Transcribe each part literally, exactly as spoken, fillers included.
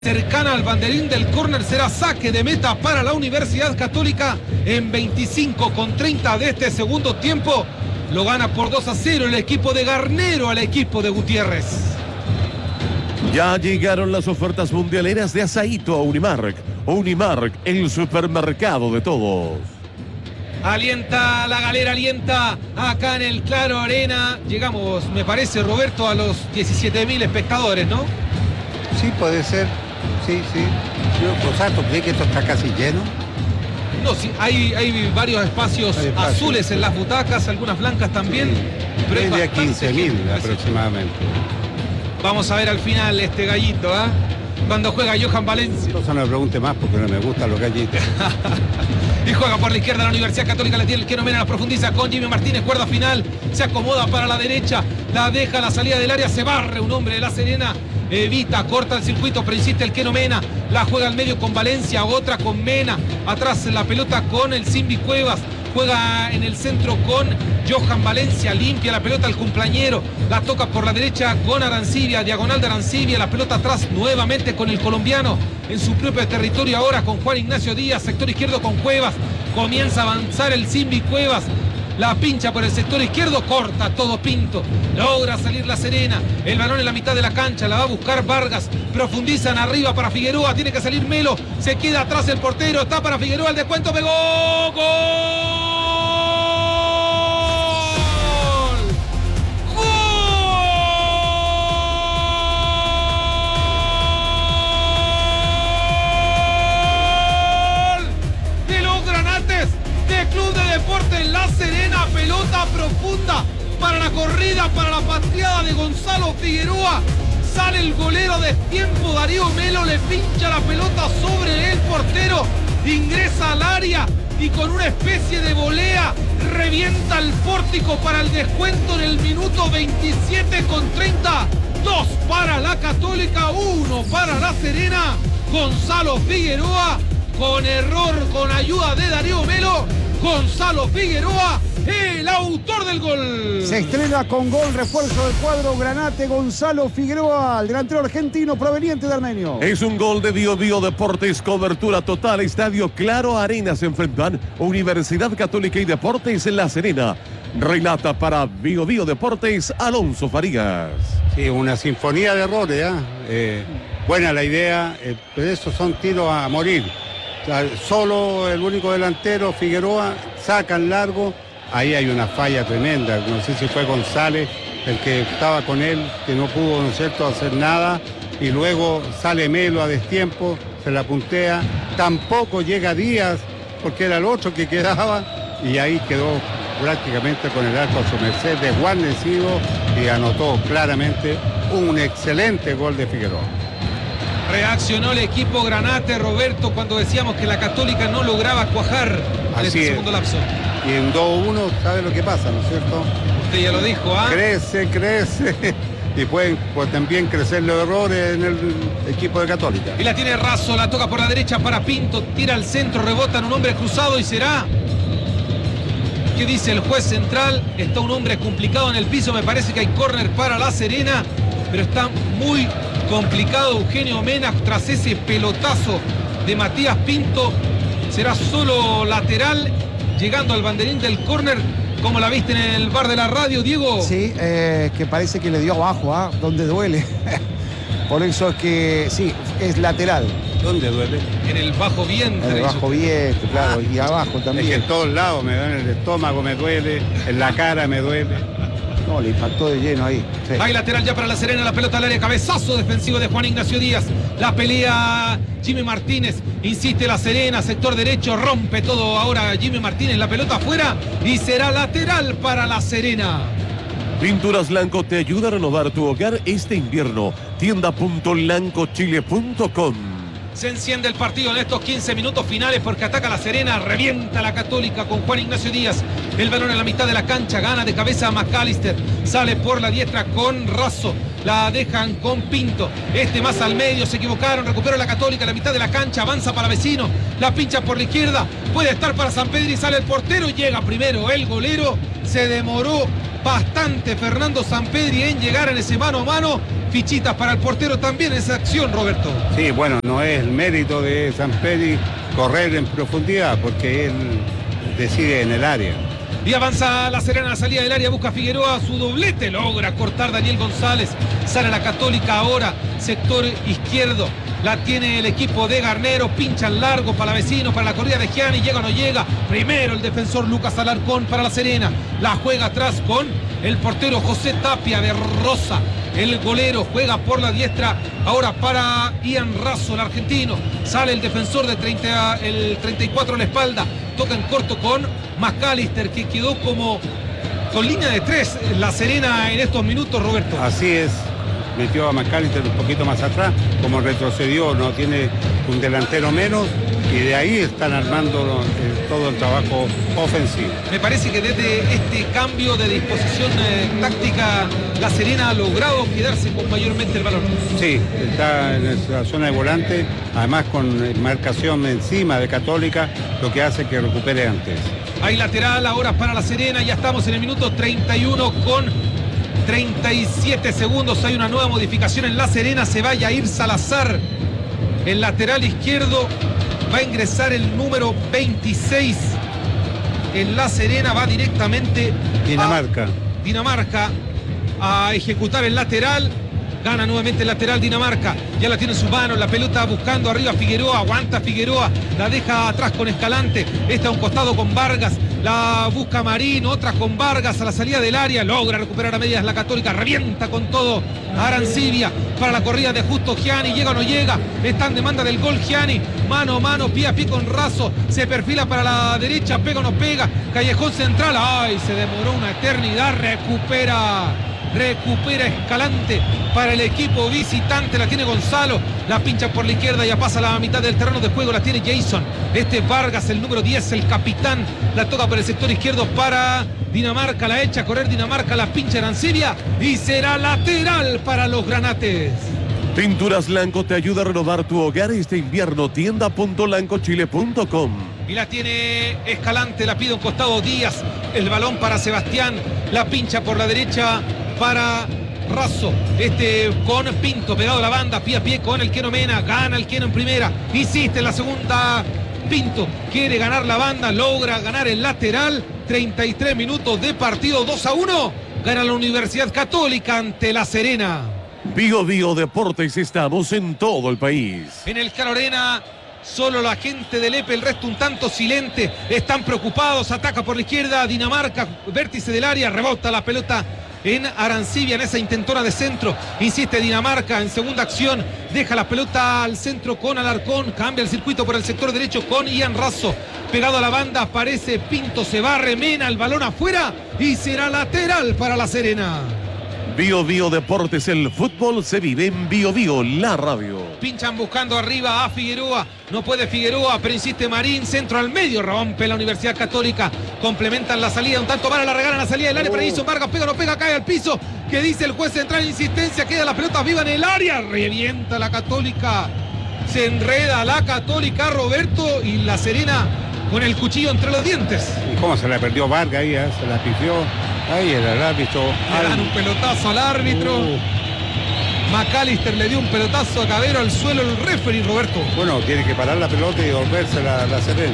cercana al banderín del córner, será saque de meta para la Universidad Católica en veinticinco con treinta de este segundo tiempo. Lo gana por dos a cero el equipo de Garnero al equipo de Gutiérrez. Ya llegaron las ofertas mundialeras de Asaíto a Unimark. Unimark, el supermercado de todos. Alienta la galera, alienta acá en el Claro Arena. Llegamos, me parece, Roberto, a los diecisiete mil espectadores, ¿no? Sí, puede ser. Sí, sí. Yo, o sea, ¿tú crees que esto está casi lleno? No, sí, hay, hay varios espacios Hay espacio. azules en las butacas, algunas blancas también. Sí. Pero hay Media bastante quince mil gente. aproximadamente. Vamos a ver al final este gallito, ¿ah? ¿eh? Cuando juega Johan Valencia. Entonces no me pregunte más porque no me gustan los gallitos. Y juega por la izquierda la Universidad Católica, la tiene el Keno Mena, la profundiza con Jimmy Martínez, cuerda final, se acomoda para la derecha, la deja a la salida del área, se barre un hombre de La Serena, evita, corta el circuito, pero insiste el Keno Mena, la juega al medio con Valencia, otra con Mena, atrás la pelota con el Simbi Cuevas, juega en el centro con Johan Valencia, limpia la pelota al cumpleañero, la toca por la derecha con Arancibia, diagonal de Arancibia, la pelota atrás nuevamente con el colombiano en su propio territorio ahora con Juan Ignacio Díaz, sector izquierdo con Cuevas, comienza a avanzar el Simbi Cuevas, la pincha por el sector izquierdo, corta todo Pinto, logra salir La Serena, el balón en la mitad de la cancha, la va a buscar Vargas, profundizan arriba para Figueroa, tiene que salir Melo, se queda atrás el portero, está para Figueroa, el descuento, pegó, ¡gol! Club de Deportes La Serena, pelota profunda para la corrida, para la pateada de Gonzalo Figueroa, sale el golero de tiempo, Darío Melo le pincha la pelota sobre el portero, ingresa al área y con una especie de volea revienta el pórtico para el descuento en el minuto veintisiete con treinta, dos para la Católica, uno para La Serena, Gonzalo Figueroa con error, con ayuda de Darío Melo, Gonzalo Figueroa, el autor del gol. Se estrena con gol, refuerzo del cuadro Granate, Gonzalo Figueroa, el delantero argentino proveniente de Armenio. Es un gol de Bio Bio Deportes, cobertura total, Estadio Claro Arena, se enfrentan Universidad Católica y Deportes en La Serena. Relata para Bio Bio Deportes, Alonso Farías. Sí, una sinfonía de errores, ¿eh? Eh, buena la idea, eh, pero esos son tiros a morir. O sea, solo el único delantero, Figueroa, sacan largo, ahí hay una falla tremenda, no sé si fue González el que estaba con él, que no pudo, ¿no es cierto?, hacer nada, y luego sale Melo a destiempo, se la puntea, tampoco llega Díaz, porque era el otro que quedaba, y ahí quedó prácticamente con el arco a su merced, desguarnecido, y anotó claramente un excelente gol de Figueroa. Reaccionó el equipo Granate, Roberto, cuando decíamos que la Católica no lograba cuajar en Así este es. segundo lapso. Y en dos uno, ¿sabe lo que pasa, no es cierto? Usted ya lo dijo, ¿ah? Crece, crece, y pueden pues, también crecer los errores en el equipo de Católica. Y la tiene Razo, la toca por la derecha para Pinto, tira al centro, rebota en un hombre cruzado y será... ¿Qué dice el juez central? Está un hombre complicado en el piso, me parece que hay córner para La Serena, pero está muy complicado Eugenio Mena tras ese pelotazo de Matías Pinto. Será solo lateral, llegando al banderín del córner. ¿Cómo la viste en el bar de la radio, Diego? Sí, eh, que parece que le dio abajo, ¿ah? Donde duele. Por eso es que, sí, es lateral. ¿Dónde duele? En el bajo vientre. En el bajo vientre, claro, y abajo Es también. que en todos lados me duele, en el estómago me duele, en la cara me duele. No, le impactó de lleno ahí. Sí. Hay lateral ya para La Serena, la pelota al área, cabezazo defensivo de Juan Ignacio Díaz. La pelea Jimmy Martínez, insiste La Serena, sector derecho, rompe todo ahora Jimmy Martínez, la pelota afuera y será lateral para La Serena. Pinturas Lanco te ayuda a renovar tu hogar este invierno. tienda punto lanco chile punto com. Se enciende el partido en estos quince minutos finales porque ataca La Serena, revienta la Católica con Juan Ignacio Díaz. El balón en la mitad de la cancha, gana de cabeza a McAllister, sale por la diestra con Razo, la dejan con Pinto, este más al medio, se equivocaron, recupera la Católica en la mitad de la cancha, avanza para Vecino, la pincha por la izquierda, puede estar para San Pedro y sale el portero y llega primero el golero, se demoró bastante Fernando Sampedri en llegar en ese mano a mano, fichitas para el portero también esa acción, Roberto. Sí, bueno, no es el mérito de Samperi correr en profundidad, porque él decide en el área. Y avanza La Serena a la salida del área, busca a Figueroa, su doblete, logra cortar Daniel González. Sale la Católica ahora, sector izquierdo. La tiene el equipo de Garnero, pinchan largo para vecinos, para la corrida de Gianni, llega o no llega. Primero el defensor Lucas Alarcón para La Serena. La juega atrás con el portero José Tapia de Rosa. El golero juega por la diestra, ahora para Ian Razo, el argentino. Sale el defensor de treinta, el treinta y cuatro a la espalda. Toca en corto con McAllister, que quedó como con línea de tres La Serena en estos minutos, Roberto. Así es, metió a McAllister un poquito más atrás, como retrocedió, no tiene un delantero menos, y de ahí están armando eh, todo el trabajo ofensivo. Me parece que desde este cambio de disposición eh, táctica, La Serena ha logrado quedarse con mayormente el balón. Sí, está en la zona de volante, además con marcación encima de Católica, lo que hace que recupere antes. Hay lateral ahora para La Serena, ya estamos en el minuto treinta y uno con treinta y siete segundos. Hay una nueva modificación en La Serena, se va a ir Salazar. El lateral izquierdo va a ingresar el número veintiséis. En La Serena va directamente Dinamarca. a Dinamarca a ejecutar el lateral. Gana nuevamente el lateral Dinamarca. Ya la tiene en sus manos. La pelota buscando arriba Figueroa. Aguanta Figueroa. La deja atrás con Escalante. Está a un costado con Vargas. La busca Marín. Otra con Vargas a la salida del área. Logra recuperar a medias la Católica. Revienta con todo a Arancibia para la corrida de Justo Gianni. Llega o no llega. Está en demanda del gol Gianni. Mano a mano. Pie a pie con Razo. Se perfila para la derecha. Pega o no pega. Callejón central. Ay, se demoró una eternidad. Recupera. Recupera Escalante para el equipo visitante. La tiene Gonzalo, la pincha por la izquierda, ya pasa la mitad del terreno de juego. La tiene Jason, este Vargas, el número diez, el capitán. La toca por el sector izquierdo para Dinamarca, la echa a correr Dinamarca, la pincha Arancibia y será lateral para los granates. Pinturas Lanco te ayuda a renovar tu hogar este invierno. tienda punto lancochile punto com. Y la tiene Escalante, la pide un costado Díaz, el balón para Sebastián, la pincha por la derecha para Razo, este con Pinto pegado a la banda, pie a pie con el Keno Mena, gana el Keno en primera, insiste en la segunda Pinto, quiere ganar la banda, logra ganar el lateral, treinta y tres minutos de partido, dos a uno, gana la Universidad Católica ante La Serena. Bio Bio Deportes, estamos en todo el país. En el Carolina, solo la gente del E P E, el resto un tanto silente, están preocupados, ataca por la izquierda Dinamarca, vértice del área, rebota la pelota en Arancibia, en esa intentona de centro, insiste Dinamarca en segunda acción, deja la pelota al centro con Alarcón, cambia el circuito por el sector derecho con Ian Razo, pegado a la banda, aparece Pinto, se barre Mena, el balón afuera y será lateral para La Serena. Bio Bio Deportes, el fútbol se vive en Bio Bio, la radio. Pinchan buscando arriba a Figueroa, no puede Figueroa, pero insiste Marín, centro al medio, rompe la Universidad Católica, complementan la salida, un tanto para la regalan la salida del área, para Edison Vargas, pega no pega, cae al piso, que dice el juez central, insistencia, queda la pelota viva en el área, revienta la Católica, se enreda la Católica, Roberto, y La Serena con el cuchillo entre los dientes. ¿Y cómo se la perdió Vargas ahí? ¿eh? Se la pifió. Ahí era el árbitro. Le dan un pelotazo al árbitro. Uh. McAllister le dio un pelotazo a Cabero al suelo el referee, Roberto. Bueno, tiene que parar la pelota y devolverse la, la Serena.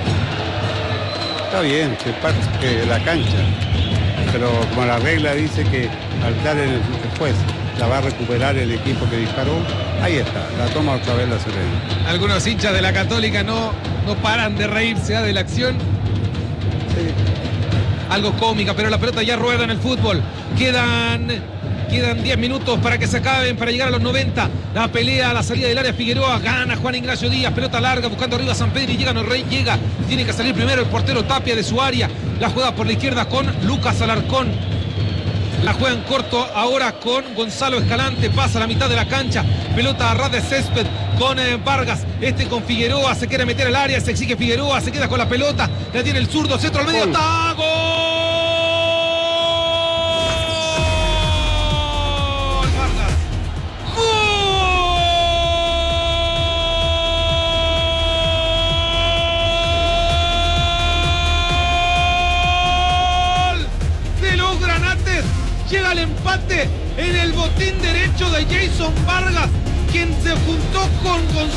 Está bien, se parte la cancha. Pero como la regla dice que al dar el juez la va a recuperar el equipo que disparó, ahí está, la toma otra vez La Serena. Algunos hinchas de la Católica no, no paran de reírse ¿eh? de la acción. Sí. Algo cómica, pero la pelota ya rueda en el fútbol. Quedan quedan diez minutos para que se acaben, para llegar a los noventa. La pelea a la salida del área Figueroa, gana Juan Ignacio Díaz, pelota larga buscando arriba a San Pedro y llega, no rey, llega. Tiene que salir primero el portero Tapia de su área. La juega por la izquierda con Lucas Alarcón. La juega en corto ahora con Gonzalo Escalante, pasa a la mitad de la cancha, pelota a ras de césped con eh, Vargas, este con Figueroa, se quiere meter al área, se exige Figueroa, se queda con la pelota, la tiene el zurdo, centro al medio, ¡está! ¡Gol! Vargas, ¡gol! De los granates. Llega el empate en el botín derecho de Jason Vargas, quien se juntó con Gonzalo